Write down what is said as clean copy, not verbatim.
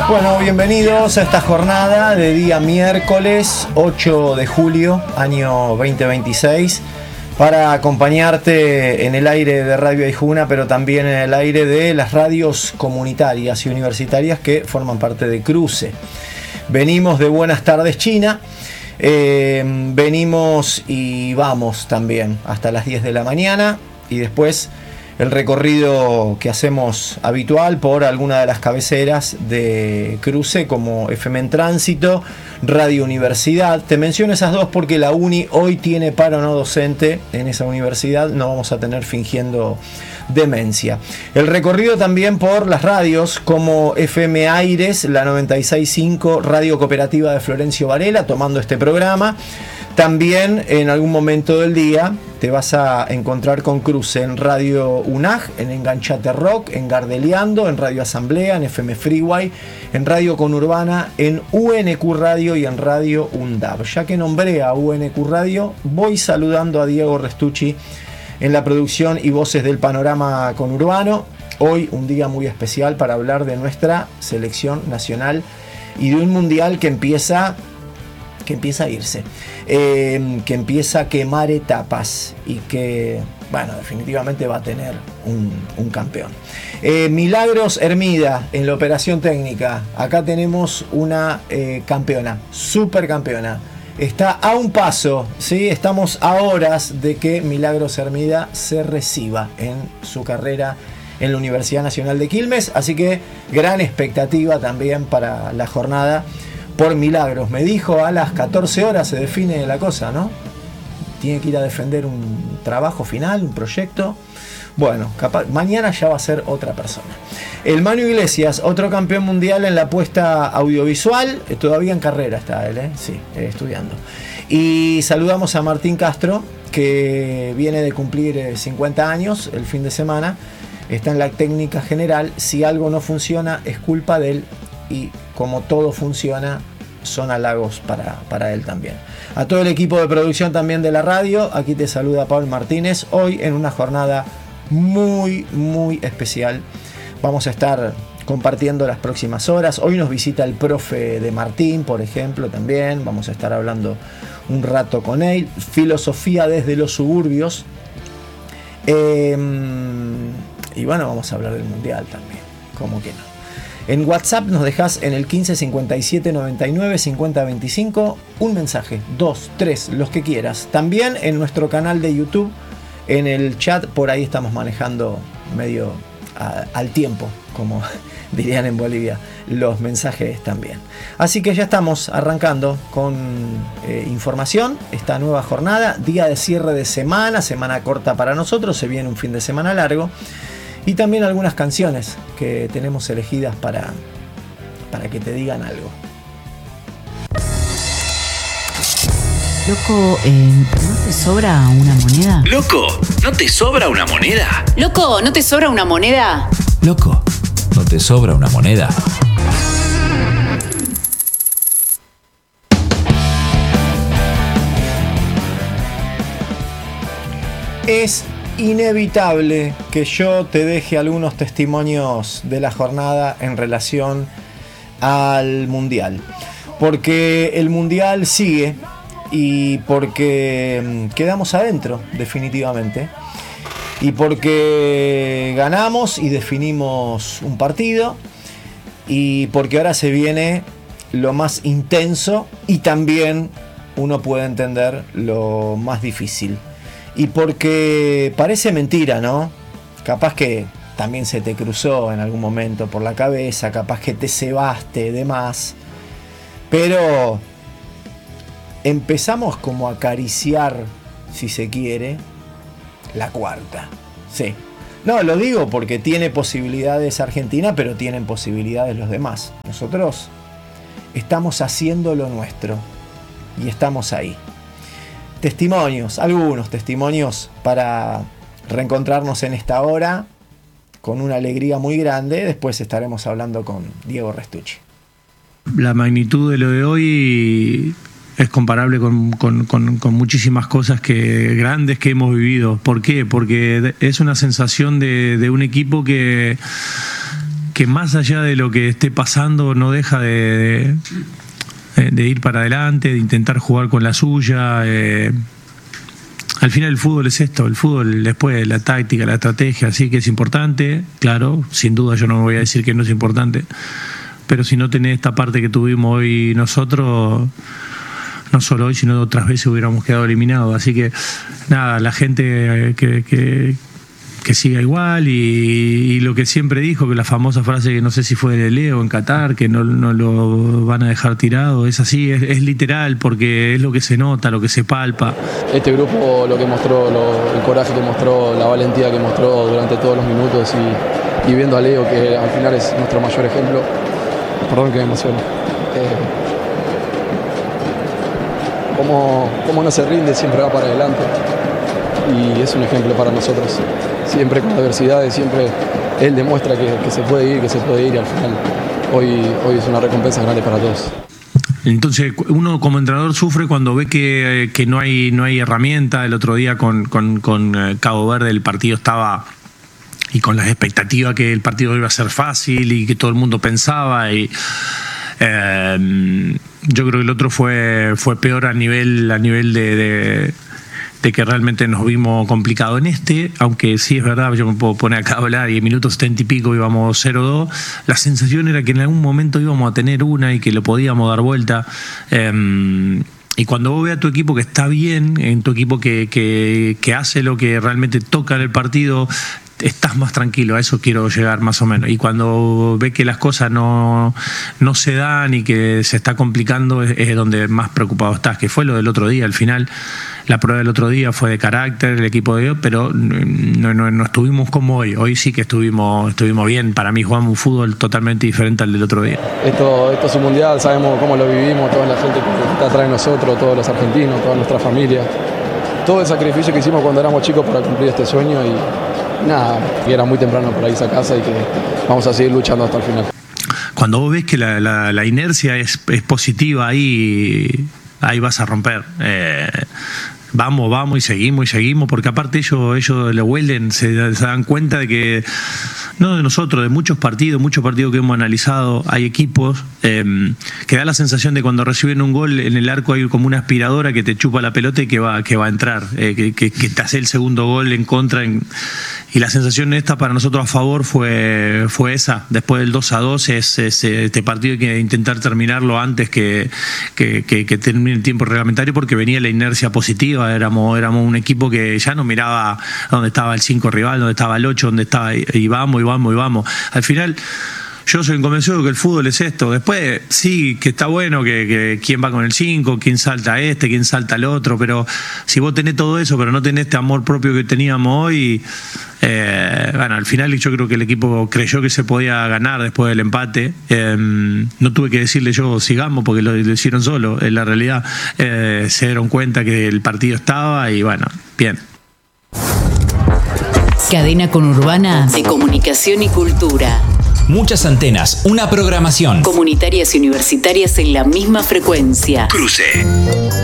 Bueno, bienvenidos a esta jornada de día miércoles 8 de julio, año 2026, para acompañarte en el aire de Radio Aijuna, pero también en el aire de las radios comunitarias y universitarias que forman parte de Cruce. Venimos de Buenas Tardes China, venimos y vamos también hasta las 10 de la mañana y después el recorrido que hacemos habitual por alguna de las cabeceras de Cruce, como FM en Tránsito, Radio Universidad. Te menciono esas dos porque la Uni hoy tiene paro no docente en esa universidad, no vamos a tener fingiendo demencia. El recorrido también por las radios como FM Aires, la 96.5, Radio Cooperativa de Florencio Varela, tomando este programa. También en algún momento del día te vas a encontrar con Cruce en Radio UNAG, en Enganchate Rock, en Gardeliando, en Radio Asamblea, en FM Freeway, en Radio Conurbana, en UNQ Radio y en Radio UNDAB. Ya que nombré a UNQ Radio, voy saludando a Diego Restucci en la producción y voces del panorama conurbano. Hoy un día muy especial para hablar de nuestra selección nacional y de un mundial que empieza a irse, que empieza a quemar etapas y que, bueno, definitivamente va a tener un campeón. Milagros Hermida en la operación técnica. Acá tenemos una campeona, supercampeona. Está a un paso, ¿sí? Estamos a horas de que Milagros Hermida se reciba en su carrera en la Universidad Nacional de Quilmes, así que gran expectativa también para la jornada por Milagros. Me dijo a las 14 horas se define la cosa, ¿no? Tiene que ir a defender un trabajo final, un proyecto. Bueno, capaz, mañana ya va a ser otra persona. El Manu Iglesias, otro campeón mundial en la apuesta audiovisual, todavía en carrera está él, sí, estudiando. Y saludamos a Martín Castro, que viene de cumplir 50 años el fin de semana, está en la técnica general. Si algo no funciona es culpa de él, y como todo funciona, son halagos para él también. A todo el equipo de producción también de la radio, aquí te saluda Paul Martínez, hoy en una jornada muy, muy especial. Vamos a estar compartiendo las próximas horas. Hoy nos visita el profe de Martín, por ejemplo, también. Vamos a estar hablando un rato con él. Filosofía desde los suburbios. Y bueno, vamos a hablar del Mundial también. ¿Cómo que no? En WhatsApp nos dejás en el 15 57 99 50 25 un mensaje, 2, 3, los que quieras. También en nuestro canal de YouTube, en el chat, por ahí estamos manejando medio al tiempo, como dirían en Bolivia, los mensajes también. Así que ya estamos arrancando con información, esta nueva jornada, día de cierre de semana corta para nosotros, se viene un fin de semana largo. Y también algunas canciones que tenemos elegidas para que te digan algo. Loco, ¿no te sobra una moneda? Loco, ¿no te sobra una moneda? Loco, ¿no te sobra una moneda? Loco, ¿no te sobra una moneda? Es inevitable que yo te deje algunos testimonios de la jornada en relación al Mundial, porque el Mundial sigue y porque quedamos adentro definitivamente, y porque ganamos y definimos un partido, y porque ahora se viene lo más intenso y también uno puede entender lo más difícil. Y porque parece mentira, ¿no? Capaz que también se te cruzó en algún momento por la cabeza, capaz que te cebaste de más. Pero empezamos como a acariciar, si se quiere, la cuarta. Sí. No, lo digo porque tiene posibilidades Argentina, pero tienen posibilidades los demás. Nosotros estamos haciendo lo nuestro y estamos ahí. Testimonios, algunos testimonios para reencontrarnos en esta hora con una alegría muy grande. Después estaremos hablando con Diego Restucci. La magnitud de lo de hoy es comparable con muchísimas cosas grandes que hemos vivido. ¿Por qué? Porque es una sensación de un equipo que que más allá de lo que esté pasando no deja de ir para adelante, de intentar jugar con la suya. Al final el fútbol es esto, el fútbol después la táctica, la estrategia, así que es importante, claro, sin duda yo no me voy a decir que no es importante, pero si no tenés esta parte que tuvimos hoy nosotros, no solo hoy, sino otras veces hubiéramos quedado eliminados. Así que nada, la gente que siga igual y lo que siempre dijo, que la famosa frase que no sé si fue de Leo en Qatar, que no lo van a dejar tirado, es así, es literal, porque es lo que se nota, lo que se palpa. Este grupo lo que mostró, el coraje que mostró, la valentía que mostró durante todos los minutos y viendo a Leo, que al final es nuestro mayor ejemplo. Perdón que me emociono. Cómo no se rinde, siempre va para adelante y es un ejemplo para nosotros. Siempre con adversidades, siempre él demuestra que se puede ir, y al final hoy es una recompensa grande para todos. Entonces uno como entrenador sufre cuando ve que no hay herramienta. El otro día con Cabo Verde el partido estaba, y con las expectativas que el partido iba a ser fácil y que todo el mundo pensaba, y yo creo que el otro fue peor a nivel de que realmente nos vimos complicado en este, aunque sí es verdad, yo me puedo poner acá a hablar y en minutos 70 y pico íbamos 0-2, la sensación era que en algún momento íbamos a tener una y que lo podíamos dar vuelta. Y cuando vos ves a tu equipo que está bien, en tu equipo que hace lo que realmente toca en el partido, estás más tranquilo, a eso quiero llegar más o menos. Y cuando ves que las cosas no se dan y que se está complicando, es donde más preocupado estás, que fue lo del otro día. Al final, la prueba del otro día fue de carácter, el equipo de hoy, pero no estuvimos como hoy. Hoy sí que estuvimos bien. Para mí jugamos un fútbol totalmente diferente al del otro día. Esto es un mundial, sabemos cómo lo vivimos, toda la gente que está atrás de nosotros, todos los argentinos, toda nuestra familia. Todo el sacrificio que hicimos cuando éramos chicos para cumplir este sueño y nada, que era muy temprano para irse a casa y que vamos a seguir luchando hasta el final. Cuando vos ves que la inercia es positiva, ahí vas a romper. Vamos y seguimos, porque aparte ellos lo huelen, se dan cuenta de que, no de nosotros, de muchos partidos que hemos analizado, hay equipos que da la sensación de cuando reciben un gol en el arco hay como una aspiradora que te chupa la pelota y que va a entrar, que te hace el segundo gol en contra. Y la sensación esta para nosotros a favor fue esa. Después del 2-2 este partido hay que intentar terminarlo antes que termine el tiempo reglamentario, porque venía la inercia positiva. Éramos un equipo que ya no miraba dónde estaba el 5 rival, dónde estaba el 8, dónde estaba, y vamos. Al final yo soy convencido de que el fútbol es esto. Después sí, que está bueno que quién va con el 5, quién salta quién salta el otro, pero si vos tenés todo eso, pero no tenés este amor propio que teníamos hoy, bueno, al final yo creo que el equipo creyó que se podía ganar después del empate. No tuve que decirle yo sigamos, porque lo hicieron solo. En la realidad se dieron cuenta que el partido estaba y bueno, bien. Cadena Conurbana De comunicación y cultura. Muchas antenas, una programación. Comunitarias y universitarias en la misma frecuencia. Cruce.